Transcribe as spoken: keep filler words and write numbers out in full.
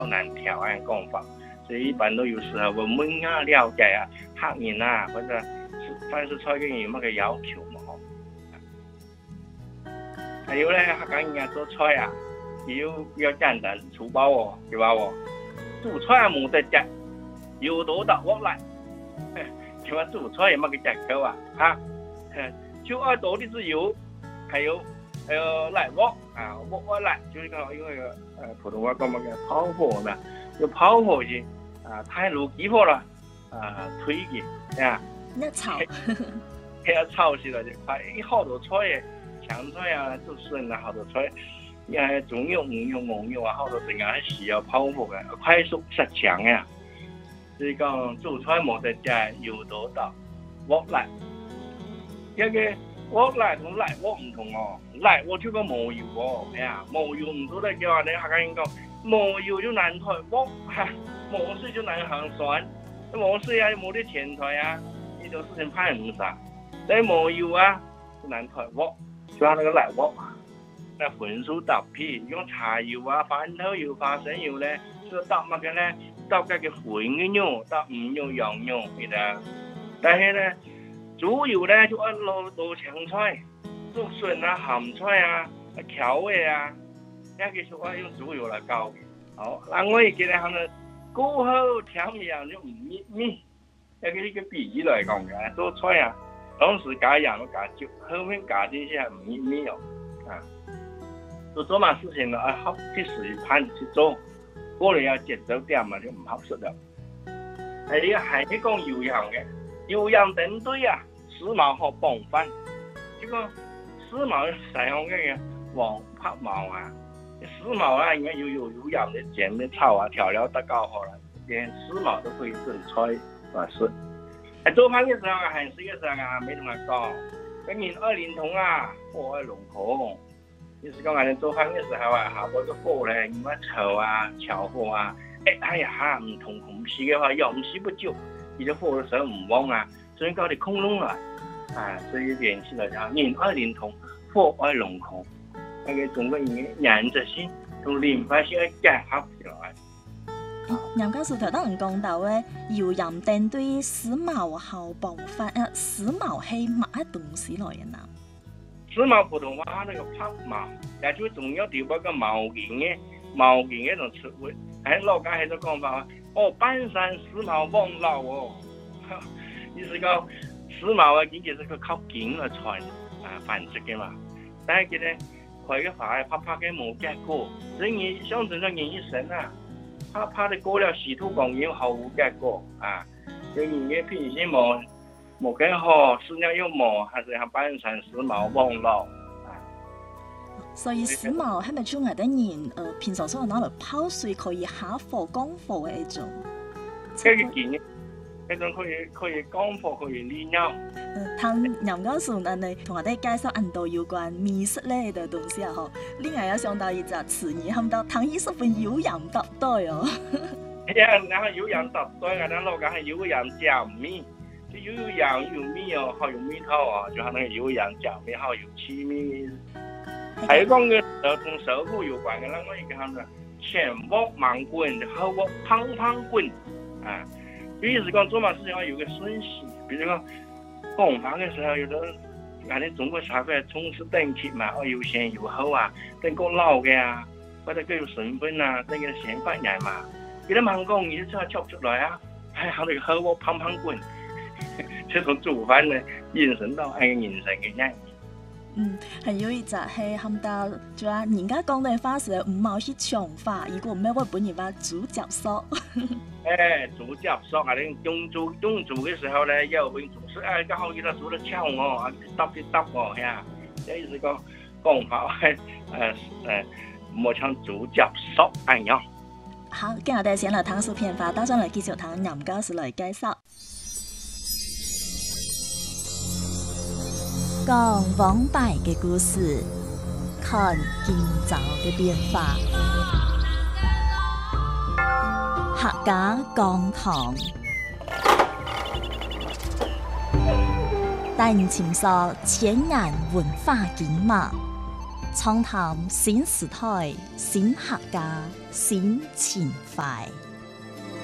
难调按讲法，所以一般都有时候我问啊了解啊客人啊或者是凡是菜嘅人有乜嘅要求嘛吼。還有咧客家人家做菜啊，要比較簡單粗暴哦，對吧哦？做菜啊冇得食，油多到鑊嚟，就話做菜有乜嘅藉口啊？嚇，就愛多啲豉油，還有還有奶鑊啊，鑊鑊奶，就是講因為個呃普通話講乜嘅泡火嘛，要泡火去啊，太滷幾火啦，啊推嘅啊， 一炒， 係啊炒起來就快，好多菜嘅。香菜啊，做筍啊，好多菜，誒中藥、五藥、黃藥啊，好多成日係需要泡火嘅，快速殺強嘅。所以講做菜冇得食油多到鑊嚟，一個鑊嚟同奶鑊唔同哦，奶鑊就講冇油喎，係啊，冇油唔做得嘅話，你客家人講冇油就難抬鑊，嚇冇水就難行船，冇水啊冇啲前台啊，呢種事情怕唔晒，所以冇油啊就難抬鑊。就像那個奶鑊，那葷素搭配，用茶油啊、番頭油、花生油咧，就搭乜嘅咧？搭嗰個葷嘅肉，搭五肉、羊肉嘅啦。但係咧，主要咧就按攞攞青菜、竹筍啊、鹹菜啊、蕎嘅啊，一個就按用主油嚟搞嘅。好，嗱我亦記得係咪過後調味樣就唔密密，一個呢個比喻嚟講嘅，做菜啊。當時加鹽都加少，後面加啲些唔密密哦，啊，做做乜事情咯，啊合適時間去做，過嚟要節奏點嘛就唔合適啦。係呢係講油鹽嘅，油鹽等對啊，時髦好磅飯。呢個時髦使用嘅黃拍毛啊，時髦啊，應該要有油鹽嘅醬嘅炒啊，調料得搞好啦，連時髦都可以做菜啊是。做飯嘅時候啊，閒時嘅時候啊，沒同人講，今年二連同啊，火愛龍孔。意思講我哋做飯嘅時候啊，下邊個火咧，咁啊炒啊、炒火啊，誒哎呀唔同紅時嘅話，又唔時不久，而且火嘅時候唔旺啊，所以搞啲空窿啦，啊，所以聯繫嚟講，年二連同，火愛龍孔，那個中國人嘅原則性同連發性嘅結合起來。 楊教授頭先講到嘅油鹽定對時髦後磅飯，啊時髦係乜嘢東西來嘅呢？ 時髦普通話那個拍毛，也就重要調嗰個毛件嘅毛件嘅種詞彙，喺老家喺度講法，哦半山時髦旺老哦，意思講時髦啊，僅僅係個靠件嚟傳啊繁殖嘅嘛，但係佢咧佢嘅話拍拍嘅冇結果，所以象徵咗人一生啊。怕怕的過了稀土工業毫無結果啊！就人嘅品性冇冇更好，質量又冇，還是係半山時髦旺老啊！ 所以時髦係咪就係啲人呃平常所攞嚟泡水可以下火降火嘅一種？ 呢個件一種可以可以降火可以利尿。 呃，聽楊教授呢，你同我哋介紹很多有關美食類嘅東西啊！嗬，另外有想到一隻詞語，喊到糖衣十分油鹽搭對哦。 係啊，然後油鹽搭對啊，然後講係油鹽醬米，就又有鹽又有米哦，好有味道啊，就係那個油鹽醬米，好有氣味。還有講嘅呃同手部有關嘅，那我一個喊做前鑊猛滾，後鑊砰砰滾啊！意思講做乜事情要有個順序，比如講講飯嘅時候，有啲我哋中國茶會從事等級嘛，哦有前有後啊，等個老嘅啊，或者佢有身份啊，等個先發言嘛。有啲猛講，你就跳出來啊，係後嚟後鑊砰砰滾，即係從做飯咧延伸到係人生嘅樣。 嗯，還有一隻係喊到，就話人家講嘅話是五毛去搶法，如果唔係我本人話煮腳酥。 誒，煮腳酥啊！你用做用做嘅時候咧，要用做事誒，剛好佢哋做得巧哦，啊搭一搭哦，係啊，即係意思講講法係誒誒，冇像煮腳酥一樣。 好，今日我哋先嚟聽數片花，打上嚟繼續聽楊教授嚟介紹。講往敗嘅故事，看今朝嘅變化。客家講堂，帶你尋索前沿文化景貌。 暢談新時代、新客家、新情懷。